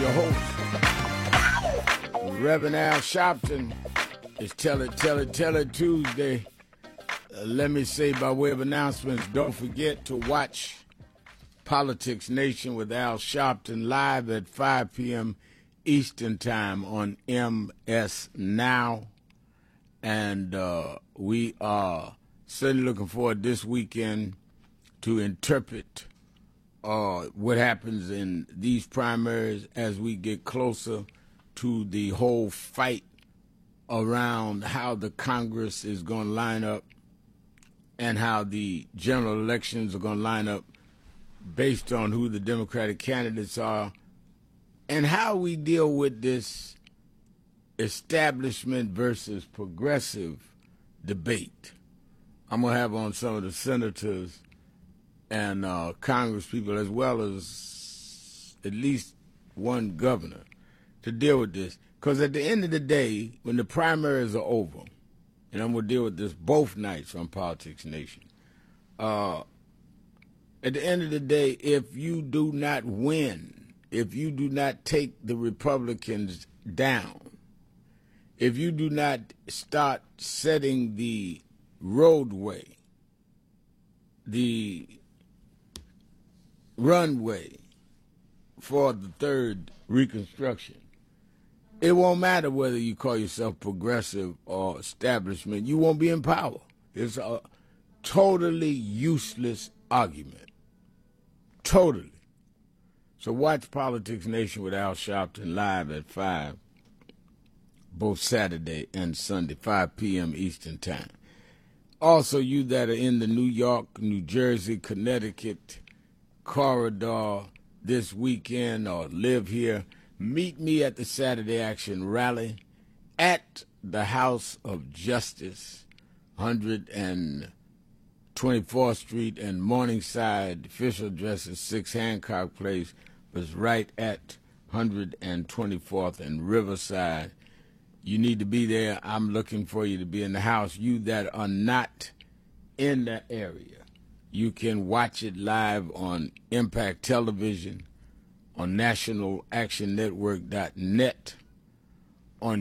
your host, Reverend Al Sharpton. It's Tell It Tuesday. Let me say by way of announcements, don't forget to watch Politics Nation with Al Sharpton live at 5 p.m. Eastern Time on MS Now. And we are certainly looking forward this weekend to interpret what happens in these primaries as we get closer to the whole fight around how the Congress is going to line up and how the general elections are going to line up based on who the Democratic candidates are and how we deal with this establishment versus progressive debate. I'm going to have on some of the senators and Congress people, as well as at least one governor, to deal with this. Because at the end of the day, when the primaries are over, and I'm going to deal with this both nights on Politics Nation, at the end of the day, if you do not win, if you do not take the Republicans down, if you do not start setting the roadway, the runway for the third Reconstruction, it won't matter whether you call yourself progressive or establishment. You won't be in power. It's a totally useless argument. Totally. So watch Politics Nation with Al Sharpton live at 5, both Saturday and Sunday, 5 p.m. Eastern Time. Also, you that are in the New York, New Jersey, Connecticut corridor this weekend or live here, meet me at the Saturday Action Rally at the House of Justice, 124th Street and Morningside. Official address is 6 Hancock Place, but it's right at 124th and Riverside. You need to be there. I'm looking for you to be in the house. You that are not in the area, you can watch it live on Impact Television, on nationalactionnetwork.net, on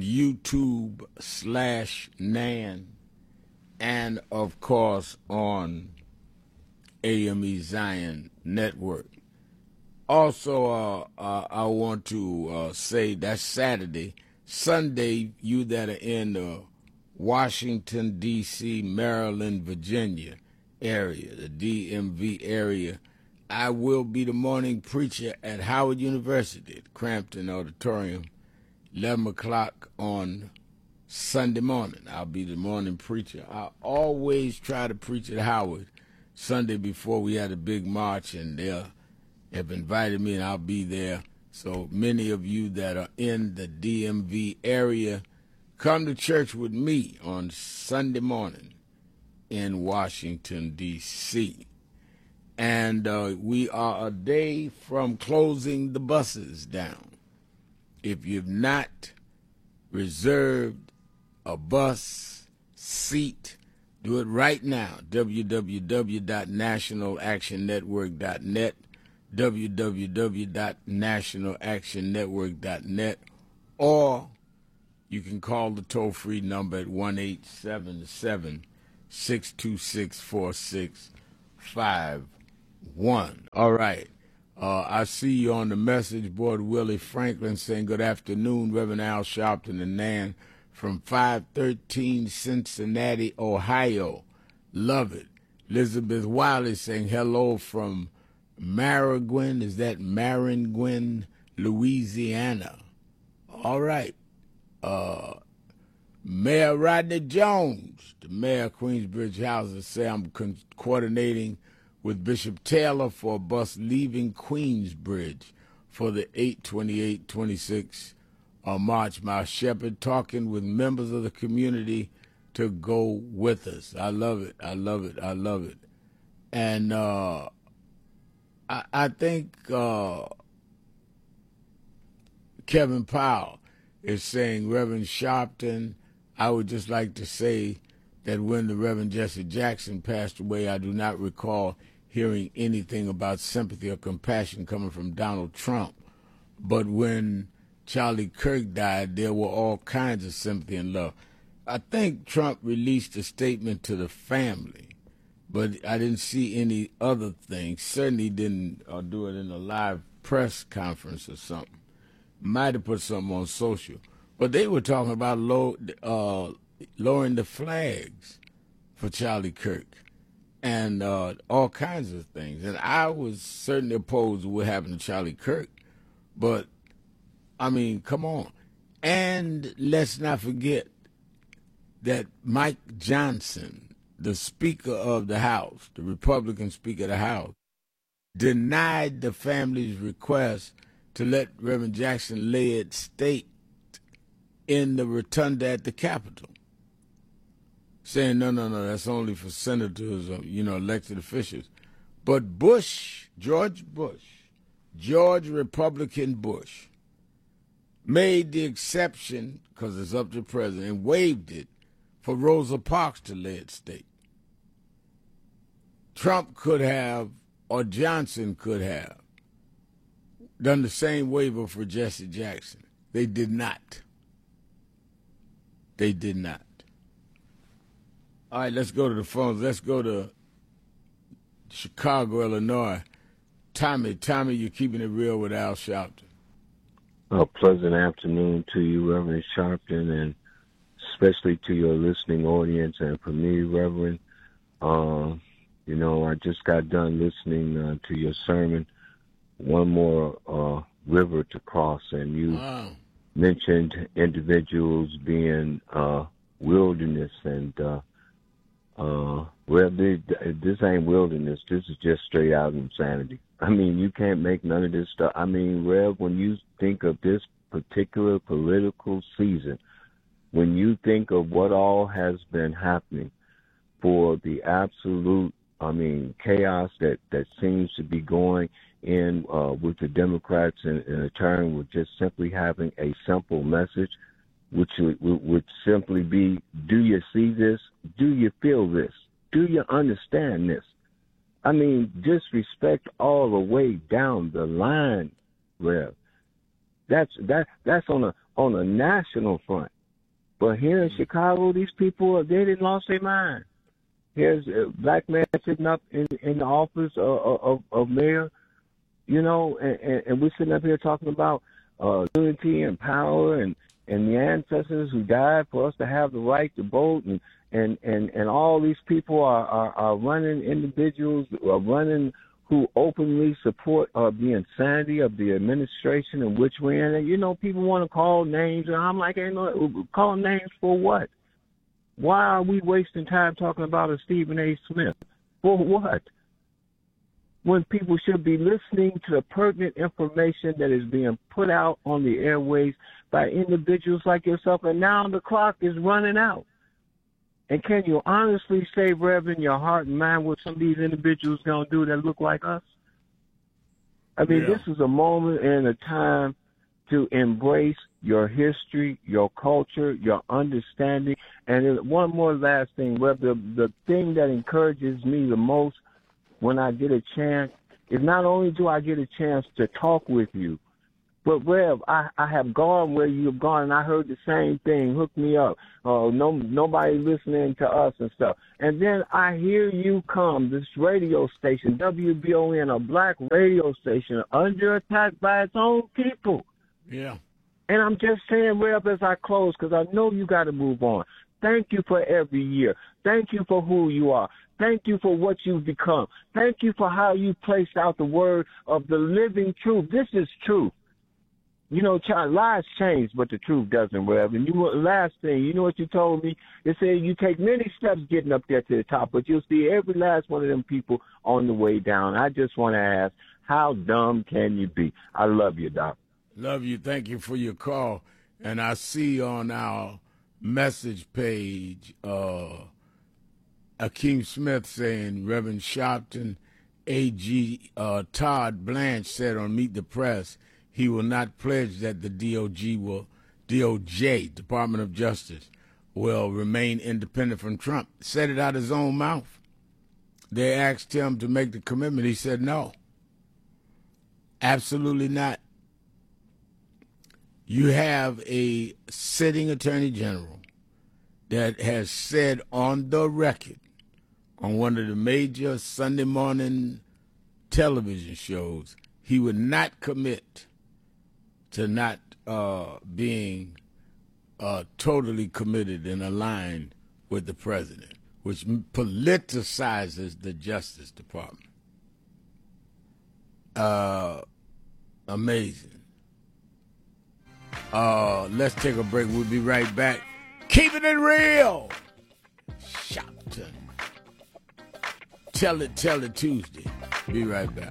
YouTube/NAN, and, of course, on AME Zion Network. Also, I want to say that's Saturday. Sunday, you that are in the Washington, D.C., Maryland, Virginia area, the DMV area, I will be the morning preacher at Howard University at Crampton Auditorium, 11 o'clock on Sunday morning. I'll be the morning preacher. I always try to preach at Howard Sunday before we had a big march, and they have invited me, and I'll be there. So many of you that are in the DMV area, come to church with me on Sunday morning in Washington, D.C. And we are a day from closing the buses down. If you've not reserved a bus seat, do it right now. www.nationalactionnetwork.net, www.nationalactionnetwork.net, or you can call the toll-free number at 1-877-626-4651. All right. I see you on the message board, Willie Franklin, saying good afternoon, Reverend Al Sharpton and Nan from 513 Cincinnati, Ohio. Love it. Elizabeth Wiley saying hello from Maringouin. Is that Maringouin, Louisiana? All right. Mayor Rodney Jones, the mayor of Queensbridge Houses, say I'm coordinating with Bishop Taylor for a bus leaving Queensbridge for the 8/28/26 March. My Shepherd talking with members of the community to go with us. I love it. I love it. I love it. And I think Kevin Powell is saying, Reverend Sharpton, I would just like to say that when the Reverend Jesse Jackson passed away, I do not recall hearing anything about sympathy or compassion coming from Donald Trump. But when Charlie Kirk died, there were all kinds of sympathy and love. I think Trump released a statement to the family, but I didn't see any other things. Certainly didn't do it in a live press conference or something. Might have put something on social. But they were talking about lowering the flags for Charlie Kirk and all kinds of things. And I was certainly opposed to what happened to Charlie Kirk. But, I mean, come on. And let's not forget that Mike Johnson, the Speaker of the House, the Republican Speaker of the House, denied the family's request to let Reverend Jackson lay it state in the rotunda at the Capitol, saying, no, that's only for senators or, elected officials. But George Republican Bush, made the exception, because it's up to the president, and waived it for Rosa Parks to lay it state. Trump could have, or Johnson could have, done the same waiver for Jesse Jackson. They did not. They did not. All right, let's go to the phones. Let's go to Chicago, Illinois. Tommy, you're keeping it real with Al Sharpton. A pleasant afternoon to you, Reverend Sharpton, and especially to your listening audience. And for me, Reverend, I just got done listening to your sermon, One More River to Cross, and you mentioned individuals being wilderness, and this ain't wilderness. This is just straight out insanity. I mean, you can't make none of this stuff. I mean, Rev, when you think of this particular political season, when you think of what all has been happening for the absolute, chaos that seems to be going in with the Democrats in a turn with just simply having a simple message, which would simply be, do you see this? Do you feel this? Do you understand this? I mean, disrespect all the way down the line, Rev. That's on a national front. But here in Chicago, these people, they didn't lost their mind. Here's a black man sitting up in the office of mayor, and we're sitting up here talking about unity and power and the ancestors who died for us to have the right to vote, and all these people are running individuals are running who openly support the insanity of the administration in which we're in. And, people want to call names, and I'm like, call names for what? Why are we wasting time talking about a Stephen A. Smith? For what? When people should be listening to the pertinent information that is being put out on the airways by individuals like yourself, and now the clock is running out. And can you honestly say, Rev, in your heart and mind, what some of these individuals going to do that look like us? I mean, This is a moment and a time to embrace your history, your culture, your understanding. And one more last thing, Rev, the thing that encourages me the most when I get a chance is not only do I get a chance to talk with you, but Rev, I have gone where you've gone, and I heard the same thing. Hook me up. Nobody listening to us and stuff. And then I hear you come, this radio station, WBON, a black radio station, under attack by its own people. Yeah. And I'm just saying, Rev, as I close, because I know you got to move on. Thank you for every year. Thank you for who you are. Thank you for what you've become. Thank you for how you placed out the word of the living truth. This is truth. Lies change, but the truth doesn't, Rev. And last thing, you know what you told me? It said you take many steps getting up there to the top, but you'll see every last one of them people on the way down. I just want to ask, how dumb can you be? I love you, Doc. Love you. Thank you for your call. And I see on our message page, Akeem Smith saying, Reverend Sharpton, A.G. Todd Blanche said on Meet the Press, he will not pledge that the DOJ, Department of Justice, will remain independent from Trump. Said it out his own mouth. They asked him to make the commitment. He said no. Absolutely not. You have a sitting attorney general that has said on the record on one of the major Sunday morning television shows he would not commit to not being totally committed and aligned with the president, which politicizes the Justice Department. Amazing. Let's take a break. We'll be right back. Keeping it real. Shopton. Tell it Tuesday. Be right back.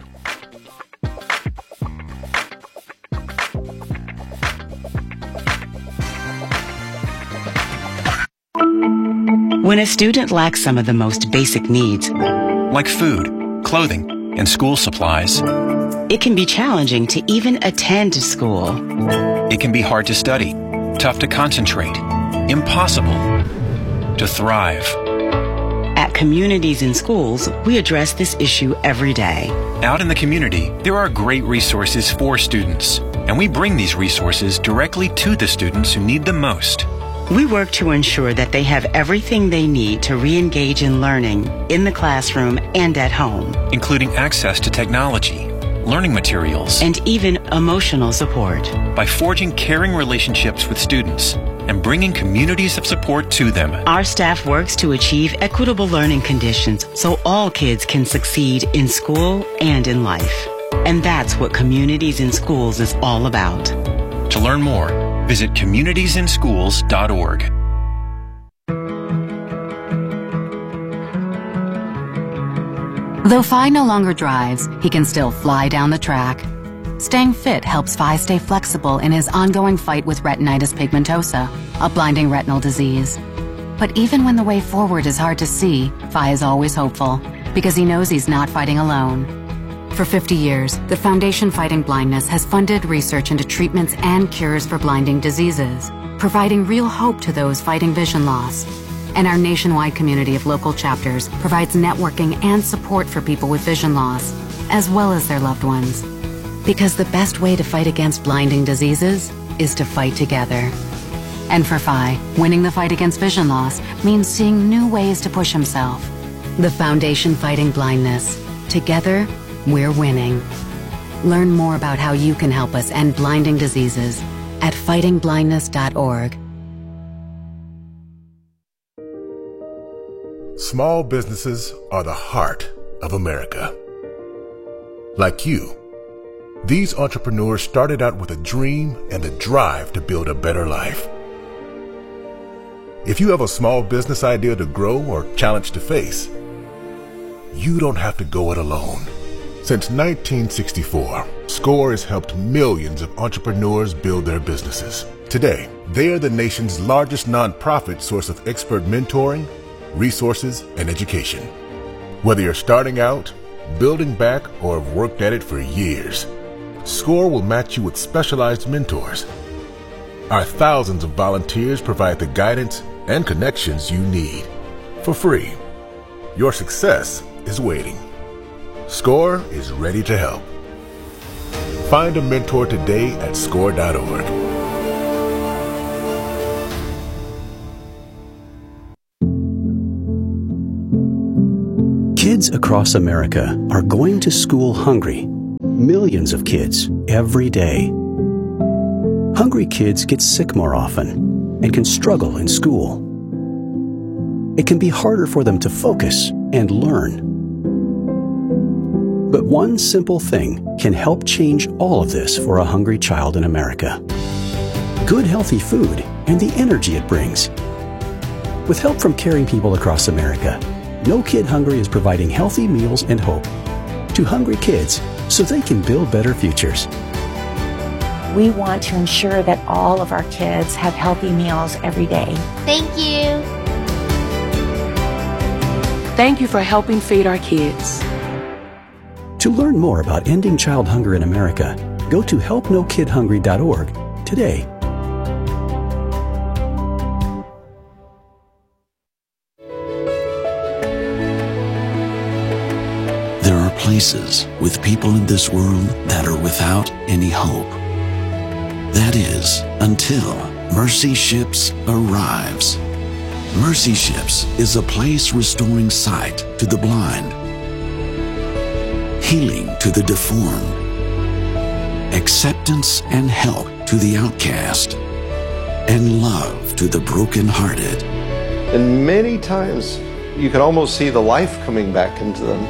When a student lacks some of the most basic needs, like food, clothing, and school supplies, it can be challenging to even attend to school. It can be hard to study, tough to concentrate, impossible to thrive. At Communities in Schools, we address this issue every day. Out in the community, there are great resources for students, and we bring these resources directly to the students who need them most. We work to ensure that they have everything they need to re-engage in learning in the classroom and at home, including access to technology, learning materials, and even emotional support. By forging caring relationships with students and bringing communities of support to them, our staff works to achieve equitable learning conditions so all kids can succeed in school and in life. And that's what Communities in Schools is all about. To learn more, visit communitiesinschools.org. Though Phi no longer drives, he can still fly down the track. Staying fit helps Phi stay flexible in his ongoing fight with retinitis pigmentosa, a blinding retinal disease. But even when the way forward is hard to see, Phi is always hopeful, because he knows he's not fighting alone. For 50 years, the Foundation Fighting Blindness has funded research into treatments and cures for blinding diseases, providing real hope to those fighting vision loss. And our nationwide community of local chapters provides networking and support for people with vision loss, as well as their loved ones. Because the best way to fight against blinding diseases is to fight together. And for Phi, winning the fight against vision loss means seeing new ways to push himself. The Foundation Fighting Blindness. Together, we're winning. Learn more about how you can help us end blinding diseases at fightingblindness.org. Small businesses are the heart of America. Like you, these entrepreneurs started out with a dream and a drive to build a better life. If you have a small business idea to grow or challenge to face, you don't have to go it alone. Since 1964, SCORE has helped millions of entrepreneurs build their businesses. Today, they are the nation's largest nonprofit source of expert mentoring, resources, and education. Whether you're starting out, building back, or have worked at it for years, SCORE will match you with specialized mentors. Our thousands of volunteers provide the guidance and connections you need for free. Your success is waiting. SCORE is ready to help. Find a mentor today at SCORE.org. Kids across America are going to school hungry. Millions of kids every day. Hungry kids get sick more often and can struggle in school. It can be harder for them to focus and learn. But one simple thing can help change all of this for a hungry child in America. Good healthy food and the energy it brings. With help from caring people across America, No Kid Hungry is providing healthy meals and hope to hungry kids so they can build better futures. We want to ensure that all of our kids have healthy meals every day. Thank you. Thank you for helping feed our kids. To learn more about ending child hunger in America, go to helpnokidhungry.org today. There are places with people in this world that are without any hope. That is, until Mercy Ships arrives. Mercy Ships is a place restoring sight to the blind, healing to the deformed, acceptance and help to the outcast, and love to the brokenhearted. And many times you can almost see the life coming back into them.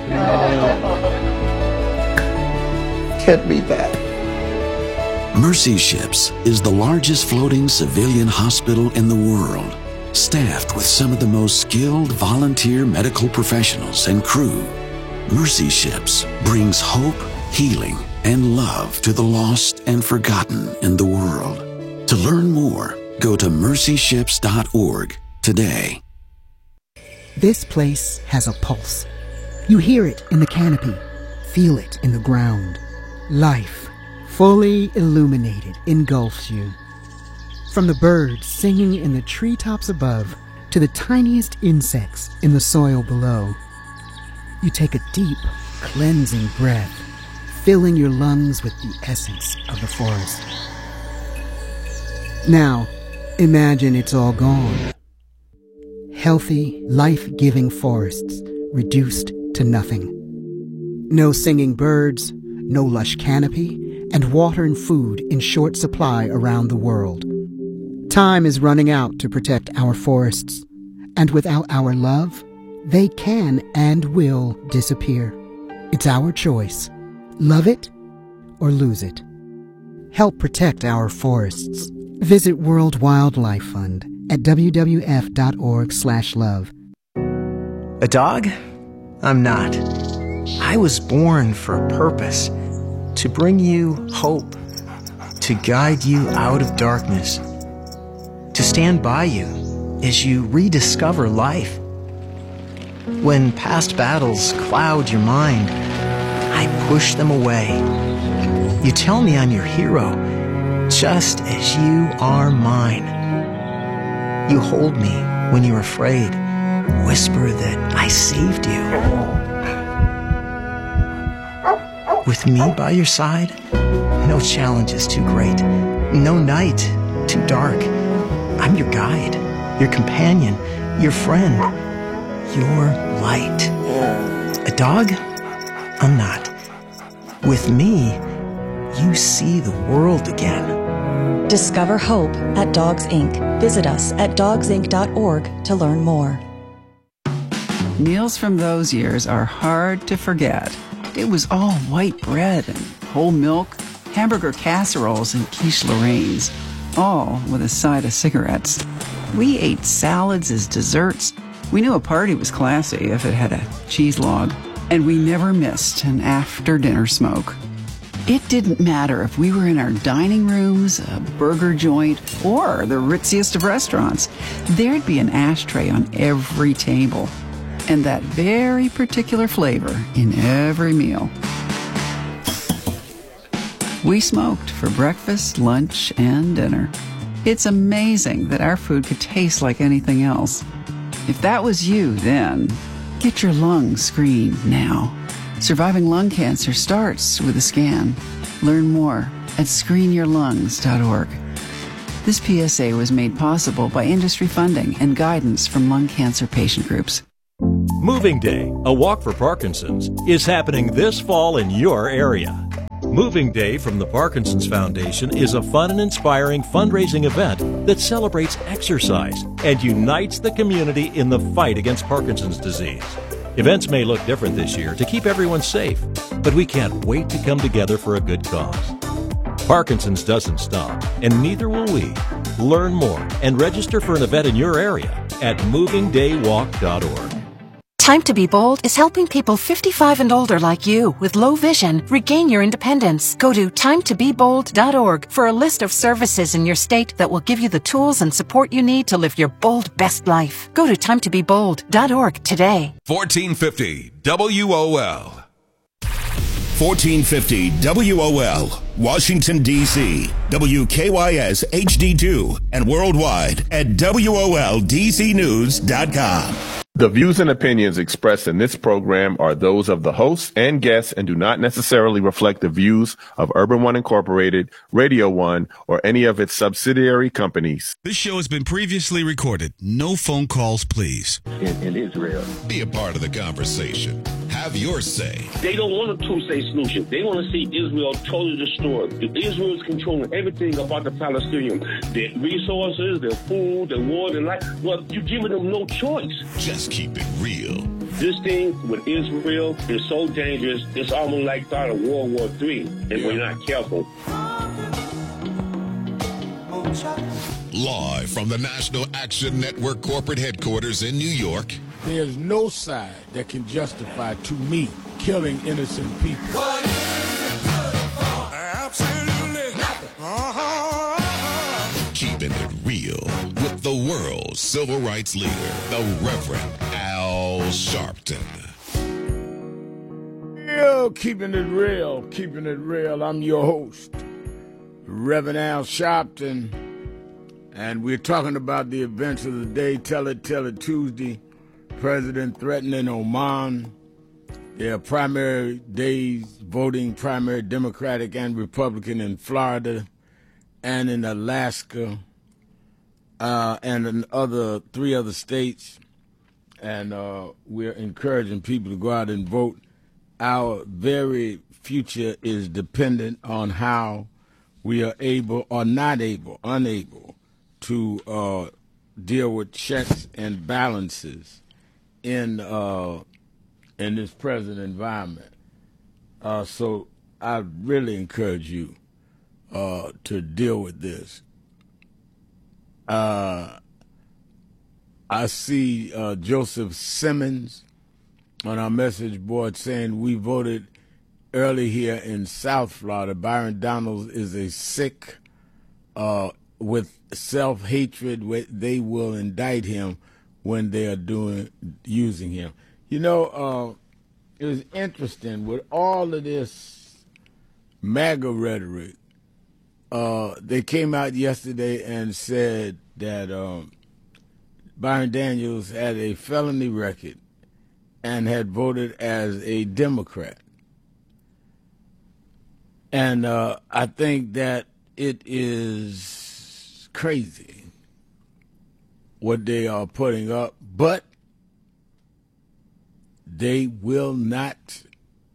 Can't beat that. Mercy Ships is the largest floating civilian hospital in the world, staffed with some of the most skilled volunteer medical professionals and crew. Mercy Ships brings hope, healing, and love to the lost and forgotten in the world. To learn more, go to mercyships.org today. This place has a pulse. You hear it in the canopy, feel it in the ground. Life, fully illuminated, engulfs you. From the birds singing in the treetops above to the tiniest insects in the soil below, you take a deep, cleansing breath, filling your lungs with the essence of the forest. Now, imagine it's all gone. Healthy, life-giving forests reduced to nothing. No singing birds, no lush canopy, and water and food in short supply around the world. Time is running out to protect our forests, and without our love, they can and will disappear. It's our choice. Love it or lose it. Help protect our forests. Visit World Wildlife Fund at wwf.org/love. A dog? I'm not. I was born for a purpose, to bring you hope, to guide you out of darkness, to stand by you as you rediscover life. When past battles cloud your mind, I push them away. You tell me I'm your hero, just as you are mine. You hold me when you're afraid, whisper that I saved you. With me by your side, no challenge is too great, no night too dark. I'm your guide, your companion, your friend, your light. A dog? I'm not. With me, you see the world again. Discover hope at Dogs Inc. Visit us at dogsinc.org to learn more. Meals from those years are hard to forget. It was all white bread and whole milk, hamburger casseroles and quiche Lorraines, all with a side of cigarettes. We ate salads as desserts. We knew a party was classy if it had a cheese log, and we never missed an after-dinner smoke. It didn't matter if we were in our dining rooms, a burger joint, or the ritziest of restaurants. There'd be an ashtray on every table, and that very particular flavor in every meal. We smoked for breakfast, lunch, and dinner. It's amazing that our food could taste like anything else. If that was you then, get your lungs screened now. Surviving lung cancer starts with a scan. Learn more at screenyourlungs.org. This PSA was made possible by industry funding and guidance from lung cancer patient groups. Moving Day, a walk for Parkinson's, is happening this fall in your area. Moving Day from the Parkinson's Foundation is a fun and inspiring fundraising event that celebrates exercise and unites the community in the fight against Parkinson's disease. Events may look different this year to keep everyone safe, but we can't wait to come together for a good cause. Parkinson's doesn't stop, and neither will we. Learn more and register for an event in your area at movingdaywalk.org. Time to Be Bold is helping people 55 and older like you with low vision regain your independence. Go to timetobebold.org for a list of services in your state that will give you the tools and support you need to live your bold best life. Go to timetobebold.org today. 1450 WOL. 1450 WOL, Washington, D.C., WKYS HD2, and worldwide at WOLDCnews.com. The views and opinions expressed in this program are those of the hosts and guests and do not necessarily reflect the views of Urban One Incorporated, Radio One, or any of its subsidiary companies. This show has been previously recorded. No phone calls, please. In Israel. Be a part of the conversation. Have your say. They don't want a two-state solution. They want to see Israel totally destroyed. Israel is controlling everything about the Palestinians. Their resources, their food, their water, their life. Well, you're giving them no choice. Just keep it real. This thing with Israel is so dangerous, it's almost like start of World War III if we're not careful. Live from the National Action Network corporate headquarters in New York. There's no side that can justify, to me, killing innocent people. Absolutely nothing. Keeping it real with the world's civil rights leader, the Reverend Al Sharpton. Yo, keeping it real, keeping it real. I'm your host, Reverend Al Sharpton, and we're talking about the events of the day. Tell it Tuesday. President threatening Oman. There are primary days, voting primary Democratic and Republican in Florida and in Alaska and in three other states. And we're encouraging people to go out and vote. Our very future is dependent on how we are able or unable to deal with checks and balances in this present environment. So I really encourage you to deal with this. I see Joseph Simmons on our message board saying we voted early here in South Florida. Byron Donalds is a sick with self-hatred. They will indict him when they are using him. You know, it was interesting with all of this MAGA rhetoric. They came out yesterday and said that Byron Daniels had a felony record and had voted as a Democrat. And I think that it is crazy what they are putting up, but they will not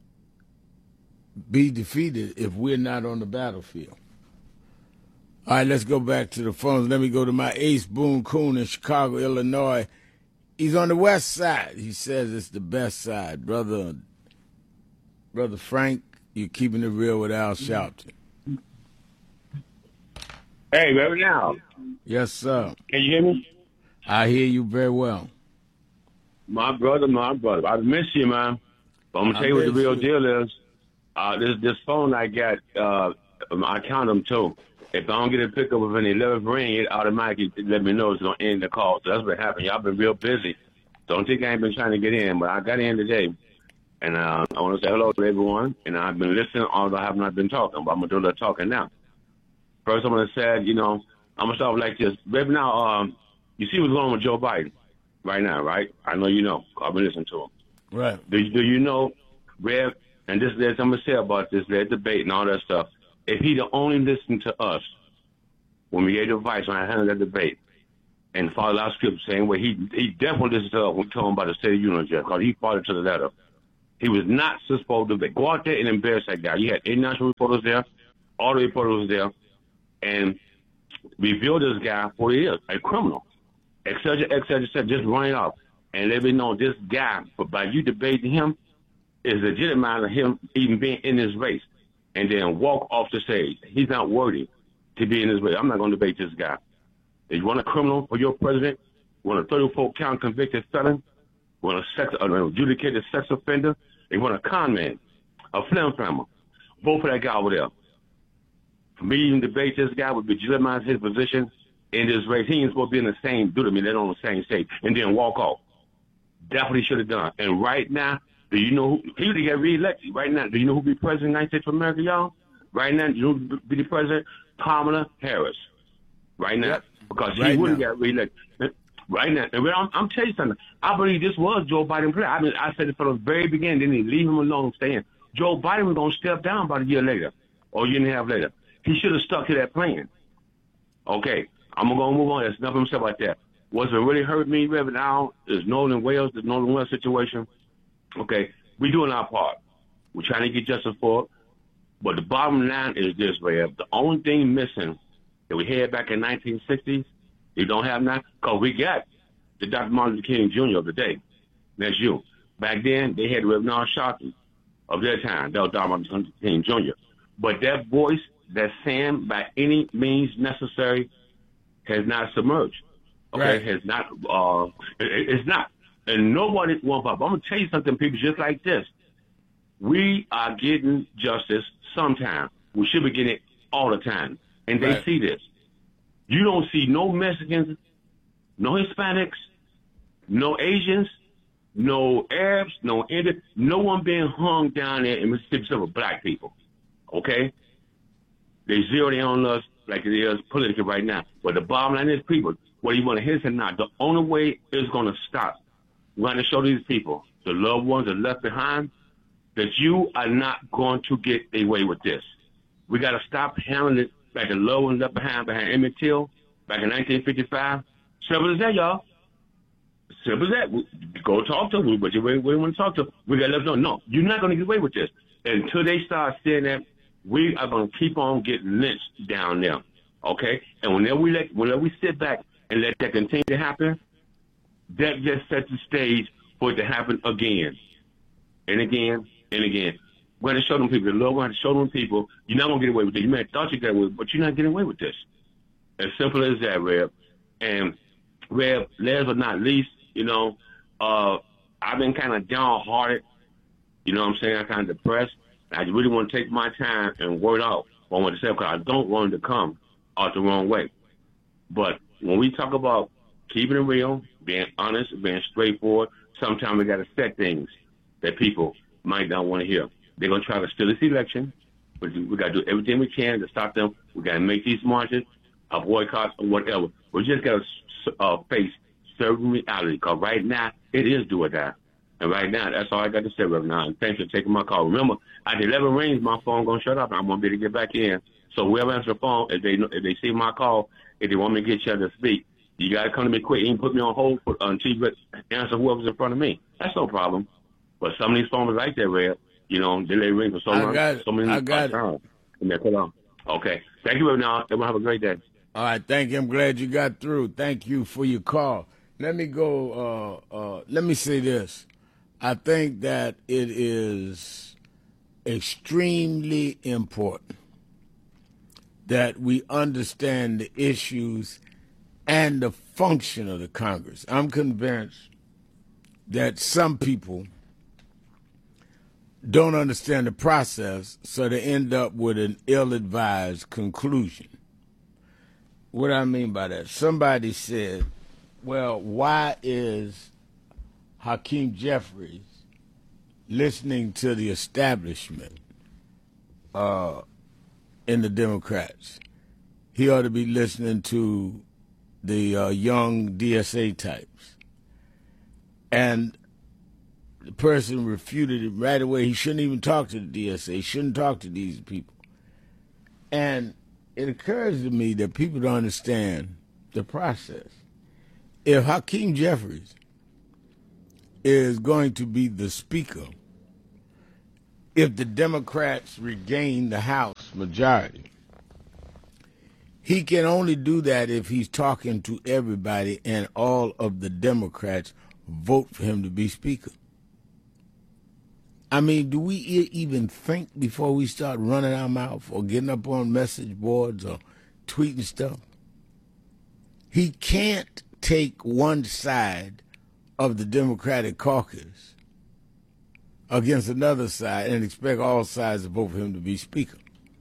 be defeated if we're not on the battlefield. All right, let's go back to the phones. Let me go to my ace, Boone Coon in Chicago, Illinois. He's on the west side. He says it's the best side. Brother Frank, you're keeping it real with Al Sharpton. Hey, Reverend Al. Yes, sir. Can you hear me? I hear you very well. My brother. I miss you, man. But I'm going to tell you what the real deal is. This phone I got, I count them too. If I don't get a pickup of an 11th ring, it automatically let me know it's going to end the call. So that's what happened. Y'all been real busy. Don't think I ain't been trying to get in, but I got in today. And I want to say hello to everyone. And I've been listening, although I have not been talking, but I'm going to do a little talking now. First, I'm going to say, I'm going to start like this. Reverend, now, you see what's going on with Joe Biden right now, right? I know you know. I've been listening to him. Right. Do you know, Rev, and this, there's something to say about this, their debate and all that stuff. If he'd only listened to us when we gave advice when I handled that debate and followed our script same way, he definitely listened to us when we told him about the State of Union, because he followed to the letter. He was not supposed to go out there and embarrass that guy. You had international reporters there, all the reporters there, and reveal this guy for he is, a criminal, et cetera, just running off. And let me know this guy, but by you debating him, is legitimate of him even being in this race and then walk off the stage. He's not worthy to be in this race. I'm not going to debate this guy. If you want a criminal for your president, you want a 34-count convicted felon, you want an adjudicated sex offender, you want a con man, a flim-flammer, vote for that guy over there. For me, even debate this guy would legitimize his position in this race. He ain't supposed to be in the same, they're on the same stage, and then walk off. That's what he should have done. And right now, do you know who he would get reelected? Right now, do you know who be president of the United States of America, y'all? Right now, you know who be the president? Kamala Harris. Right now. Yep. Because she wouldn't get reelected. right now. And I'm telling you something. I believe this was Joe Biden plan. I mean, I said it from the very beginning. Didn't he leave him alone, staying? Joe Biden was going to step down about a year later or a year and a half later. He should have stuck to that plan. Okay, I'm going to move on. There's nothing to say about that. What's really hurt me, Reverend Al, is Nolan Wales, the Nolan Wales situation. Okay, we're doing our part. We're trying to get justice for it. But the bottom line is this, Rev. The only thing missing that we had back in 1960s, they don't have now, because we got the Dr. Martin Luther King Jr. of the day. That's you. Back then, they had Reverend Al Sharpton of their time. That was Dr. Martin Luther King Jr. But that voice, that saying, by any means necessary, has not submerged. Okay, right. Has not. It's not. And nobody wants up. I'm going to tell you something, people, just like this. We are getting justice sometimes. We should be getting it all the time. And they see this. You don't see no Mexicans, no Hispanics, no Asians, no Arabs, no Indians, no one being hung down there in Mississippi for black people. Okay? They zero in on us like it is politically right now. But the bottom line is, people, whether you want to hear this or not, the only way it's going to stop, we're going to show these people, the loved ones that are left behind, that you are not going to get away with this. We got to stop handling it like the loved ones left behind Emmett Till back in 1955. Simple as that, y'all. Simple as that. Go talk to them, but you really want to talk to them. We got to let them know, no, you're not going to get away with this. Until they start saying that, we are going to keep on getting lynched down there, okay? And whenever we sit back and let that continue to happen, that just sets the stage for it to happen again and again and again. We're going to show them people, the Lord, we're going to show them people, you're not going to get away with this. You may have thought you got away with it, but you're not getting away with this. As simple as that, Reb. And, Reb, last but not least, you know, I've been kind of downhearted. You know what I'm saying? I'm kind of depressed. I really want to take my time and word out what I want to say, because I don't want it to come out the wrong way. But when we talk about keeping it real, being honest, being straightforward, sometimes we got to set things that people might not want to hear. They're going to try to steal this election, but we got to do everything we can to stop them. We got to make these marches, a boycott, or whatever. We just got to face certain reality, because right now it is do or die. And right now, that's all I got to say right now. And thanks for taking my call. Remember, at 11 rings, my phone going to shut up. I'm going to be able to get back in. So whoever answers the phone, if they see my call, if they want me to get you to speak, you got to come to me quick. You can put me on hold until you answer whoever's in front of me. That's no problem. But some of these phones are like that, Red. You know, they ring for so long. I got it. And they put on. Okay. Thank you, now. Everyone have a great day. All right. Thank you. I'm glad you got through. Thank you for your call. Let me go. Let me say this. I think that it is extremely important that we understand the issues and the function of the Congress. I'm convinced that some people don't understand the process, so they end up with an ill-advised conclusion. What do I mean by that? Somebody said, well, why is Hakeem Jeffries listening to the establishment in the Democrats? He ought to be listening to the young DSA types. And the person refuted it right away. He shouldn't even talk to the DSA. He shouldn't talk to these people. And it occurs to me that people don't understand the process. If Hakeem Jeffries is going to be the speaker, if the Democrats regain the House majority, he can only do that if he's talking to everybody and all of the Democrats vote for him to be speaker. I mean, do we even think before we start running our mouth or getting up on message boards or tweeting stuff? He can't take one side of the Democratic caucus against another side and expect all sides to vote for him to be speaker.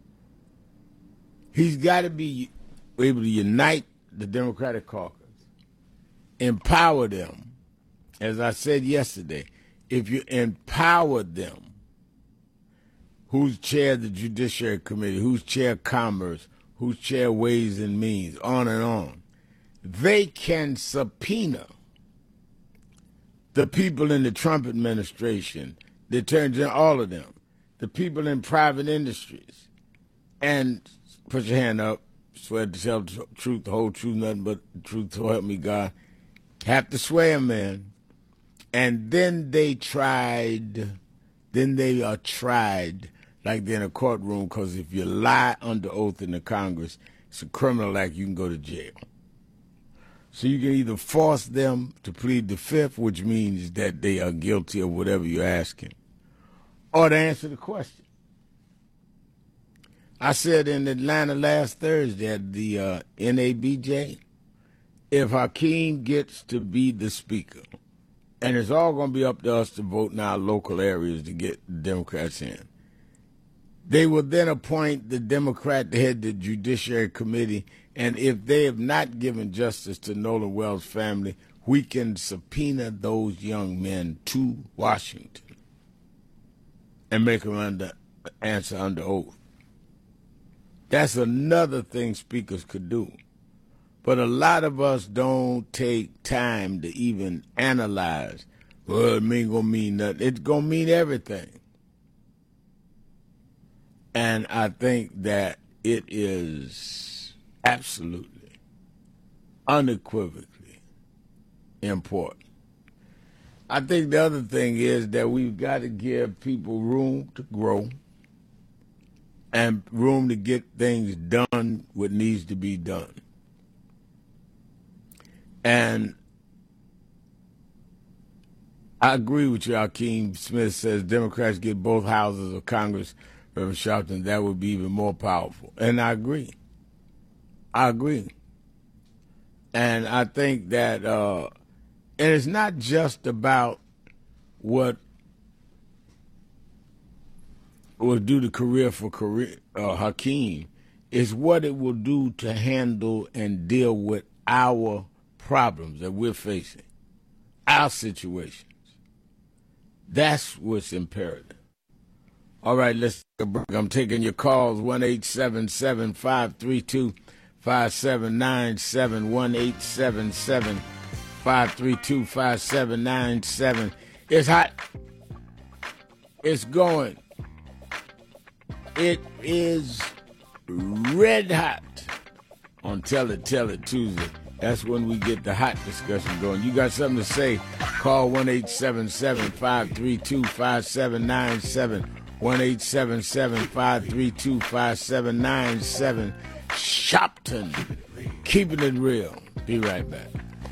He's got to be able to unite the Democratic caucus, empower them. As I said yesterday, if you empower them, who's chair of the Judiciary Committee, who's chair of Commerce, who's chair of Ways and Means, on and on, they can subpoena the people in the Trump administration, the Attorney General, all of them, the people in private industries, and put your hand up, swear to tell the truth, the whole truth, nothing but the truth, so help me God. Have to swear, man. And then they are tried like they're in a courtroom, because if you lie under oath in the Congress, it's a criminal act, you can go to jail. So you can either force them to plead the fifth, which means that they are guilty of whatever you're asking, or to answer the question. I said in Atlanta last Thursday at the NABJ, if Hakeem gets to be the speaker, and it's all going to be up to us to vote in our local areas to get the Democrats in, they will then appoint the Democrat to head the Judiciary Committee, and if they have not given justice to Nolan Wells' family, we can subpoena those young men to Washington and make them answer under oath. That's another thing speakers could do. But a lot of us don't take time to even analyze, well, it ain't going to mean nothing. It's going to mean everything. And I think that it is absolutely, unequivocally important. I think the other thing is that we've got to give people room to grow and room to get things done what needs to be done. And I agree with you. Hakeem Smith says Democrats get both houses of Congress, Reverend Sharpton, that would be even more powerful. And I agree. And I think that, and it's not just about what will do the career for Hakeem, it's what it will do to handle and deal with our problems that we're facing, our situations. That's what's imperative. All right, let's take a break. I'm taking your calls, 1-877-532-5797, 1-877-532-5797. It's hot. It's going. It is red hot on Tell It Tuesday. That's when we get the hot discussion going. You got something to say, call 1-877-532-5797, 1-877-532-5797. Shopton, keeping it real. Be right back.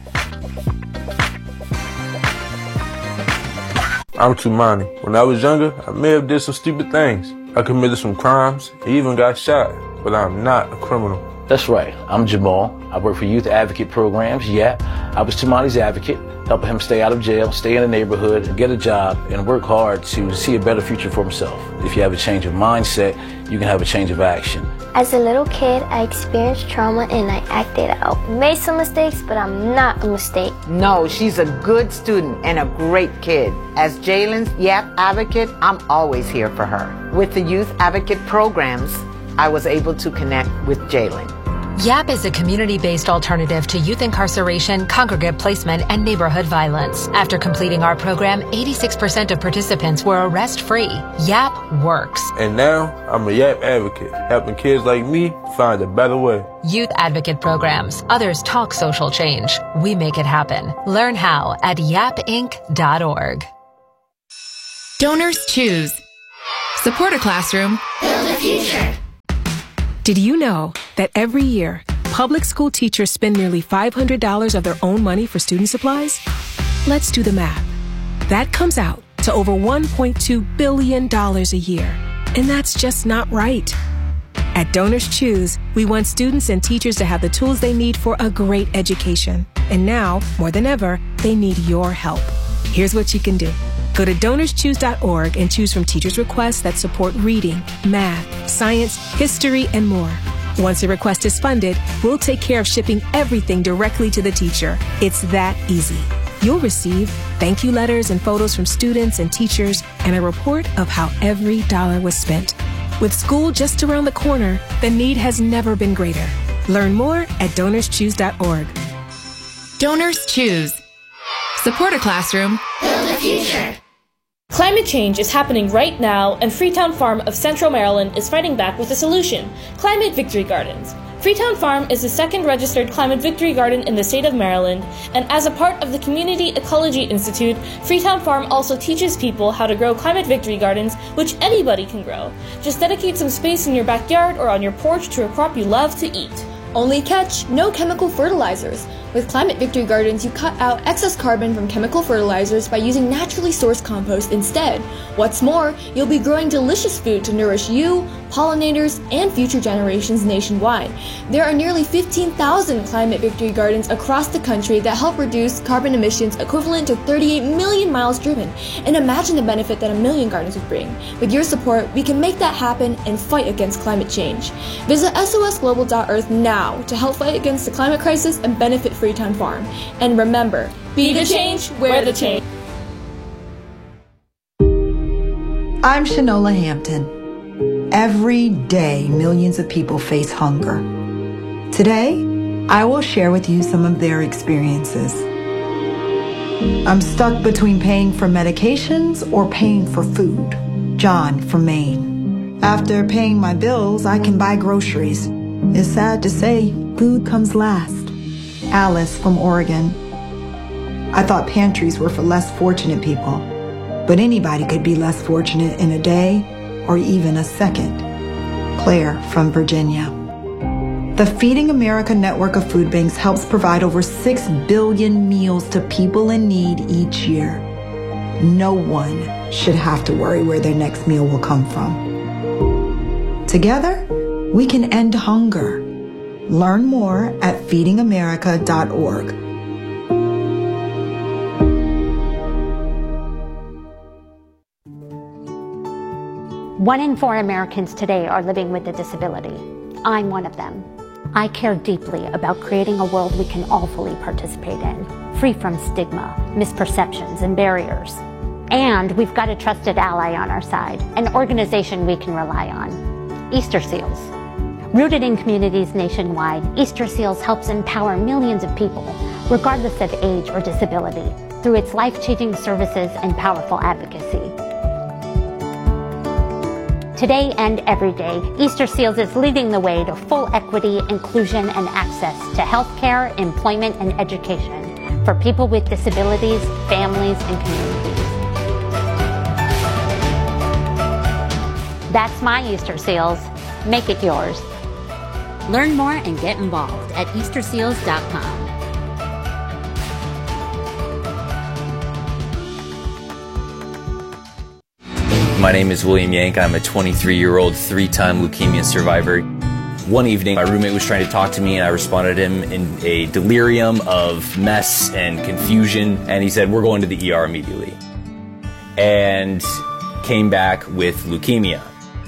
I'm Tumani. When I was younger, I may have did some stupid things. I committed some crimes, even got shot, but I'm not a criminal. That's right. I'm Jamal. I work for Youth Advocate Programs. Yeah, I was Tumani's advocate, helping him stay out of jail, stay in the neighborhood, get a job, and work hard to see a better future for himself. If you have a change of mindset, you can have a change of action. As a little kid, I experienced trauma and I acted out. Made some mistakes, but I'm not a mistake. No, she's a good student and a great kid. As Jalen's YAP advocate, I'm always here for her. With the Youth Advocate Programs, I was able to connect with Jalen. YAP is a community-based alternative to youth incarceration, congregate placement, and neighborhood violence. After completing our program, 86% of participants were arrest-free. YAP works. And now, I'm a YAP advocate, helping kids like me find a better way. Youth Advocate Programs. Others talk social change. We make it happen. Learn how at yapinc.org. Donors choose. Support a classroom. Build a future. Did you know that every year, public school teachers spend nearly $500 of their own money for student supplies? Let's do the math. That comes out to over $1.2 billion a year. And that's just not right. At Donors Choose, we want students and teachers to have the tools they need for a great education. And now, more than ever, they need your help. Here's what you can do. Go to DonorsChoose.org and choose from teachers' requests that support reading, math, science, history, and more. Once a request is funded, we'll take care of shipping everything directly to the teacher. It's that easy. You'll receive thank you letters and photos from students and teachers and a report of how every dollar was spent. With school just around the corner, the need has never been greater. Learn more at DonorsChoose.org. Donors choose. Support a classroom. Build a future. Climate change is happening right now, and Freetown Farm of Central Maryland is fighting back with a solution: Climate Victory Gardens. Freetown Farm is the second registered Climate Victory Garden in the state of Maryland, and as a part of the Community Ecology Institute, Freetown Farm also teaches people how to grow Climate Victory Gardens, which anybody can grow. Just dedicate some space in your backyard or on your porch to a crop you love to eat. Only catch, no chemical fertilizers. With Climate Victory Gardens, you cut out excess carbon from chemical fertilizers by using naturally sourced compost instead. What's more, you'll be growing delicious food to nourish you, pollinators, and future generations nationwide. There are nearly 15,000 Climate Victory Gardens across the country that help reduce carbon emissions equivalent to 38 million miles driven. And imagine the benefit that a million gardens would bring. With your support, we can make that happen and fight against climate change. Visit sosglobal.earth now to help fight against the climate crisis and benefit Freetown Farm. And remember, be the change, wear the change. I'm Shanola Hampton. Every day, millions of people face hunger. Today, I will share with you some of their experiences. I'm stuck between paying for medications or paying for food. John from Maine. After paying my bills, I can buy groceries. It's sad to say, food comes last. Alice from Oregon. I thought pantries were for less fortunate people, but anybody could be less fortunate in a day or even a second. Claire from Virginia. The Feeding America network of food banks helps provide over 6 billion meals to people in need each year. No one should have to worry where their next meal will come from. Together, we can end hunger. Learn more at feedingamerica.org. 1 in 4 Americans today are living with a disability. I'm one of them. I care deeply about creating a world we can all fully participate in, free from stigma, misperceptions, and barriers. And we've got a trusted ally on our side, an organization we can rely on: Easter Seals. Rooted in communities nationwide, Easter Seals helps empower millions of people, regardless of age or disability, through its life-changing services and powerful advocacy. Today and every day, Easter Seals is leading the way to full equity, inclusion, and access to healthcare, employment, and education for people with disabilities, families, and communities. That's my Easter Seals. Make it yours. Learn more and get involved at easterseals.com. My name is William Yank. I'm a 23-year-old 3-time leukemia survivor. One evening, my roommate was trying to talk to me, and I responded to him in a delirium of mess and confusion, and he said, "We're going to the ER immediately," and came back with leukemia.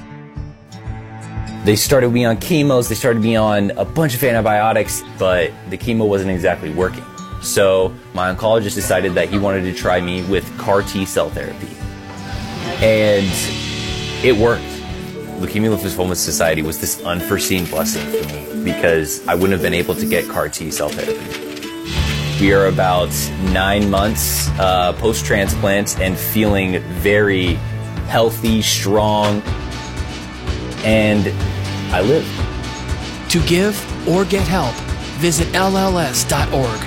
They started me on chemos, they started me on a bunch of antibiotics, but the chemo wasn't exactly working. So my oncologist decided that he wanted to try me with CAR T-cell therapy. And it worked. Leukemia Lymphoma Society was this unforeseen blessing for me because I wouldn't have been able to get CAR T-cell therapy. We are about 9 months post-transplant and feeling very healthy, strong, and I live. To give or get help, visit LLS.org.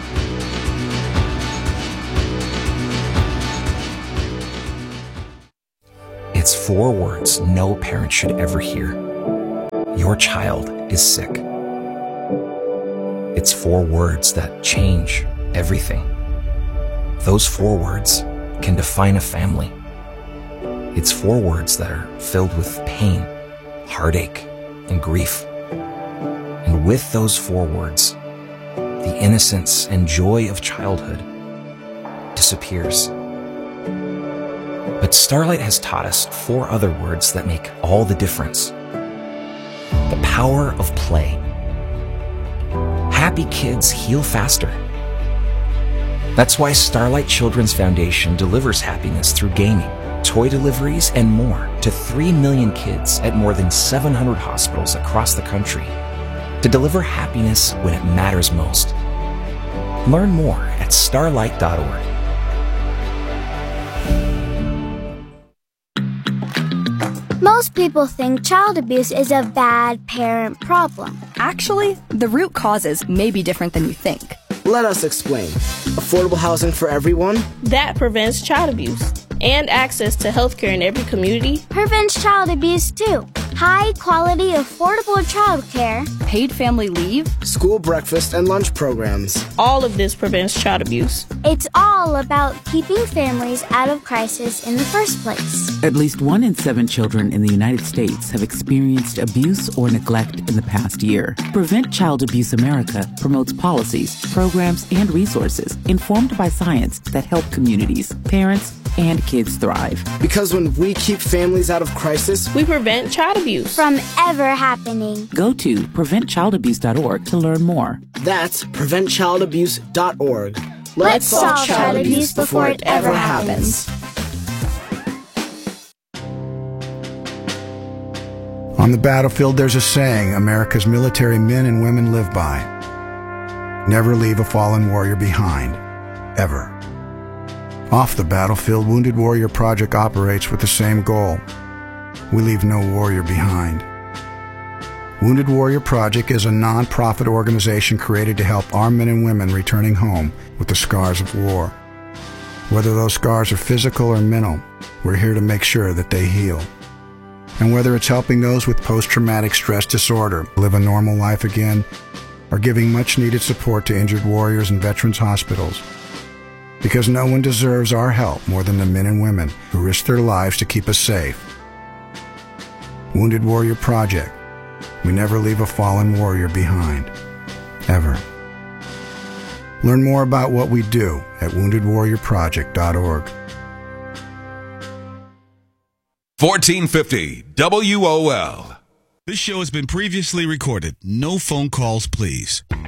It's 4 words no parent should ever hear. Your child is sick. It's 4 words that change everything. Those 4 words can define a family. It's 4 words that are filled with pain, heartache, and grief. And with those 4 words, the innocence and joy of childhood disappears. But Starlight has taught us 4 other words that make all the difference. The power of play. Happy kids heal faster. That's why Starlight Children's Foundation delivers happiness through gaming, toy deliveries, and more to 3 million kids at more than 700 hospitals across the country to deliver happiness when it matters most. Learn more at starlight.org. Most people think child abuse is a bad parent problem. Actually, the root causes may be different than you think. Let us explain. Affordable housing for everyone. That prevents child abuse. And access to healthcare in every community. Prevents child abuse too. High quality, affordable childcare. Paid family leave. School breakfast and lunch programs. All of this prevents child abuse. It's all about keeping families out of crisis in the first place. At least 1 in 7 children in the United States have experienced abuse or neglect in the past year. Prevent Child Abuse America promotes policies, programs, and resources informed by science that help communities, parents, and kids thrive. Because when we keep families out of crisis, we prevent child abuse from ever happening. Go to preventchildabuse.org to learn more. That's preventchildabuse.org. Let's solve child abuse before it ever happens. On the battlefield, there's a saying America's military men and women live by. Never leave a fallen warrior behind. Ever. Off the battlefield, Wounded Warrior Project operates with the same goal. We leave no warrior behind. Wounded Warrior Project is a non-profit organization created to help our men and women returning home with the scars of war. Whether those scars are physical or mental, we're here to make sure that they heal. And whether it's helping those with post-traumatic stress disorder live a normal life again, or giving much-needed support to injured warriors in veterans' hospitals, because no one deserves our help more than the men and women who risk their lives to keep us safe. Wounded Warrior Project. We never leave a fallen warrior behind. Ever. Learn more about what we do at woundedwarriorproject.org. 1450 WOL. This show has been previously recorded. No phone calls, please.